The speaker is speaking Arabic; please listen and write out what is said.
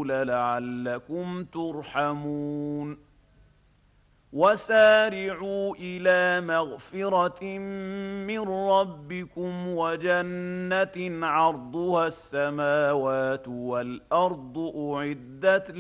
الرسول لعلكم ترحمون وسارعوا إلى مغفرة من ربكم وجنة عرضها السماوات والأرض أعدت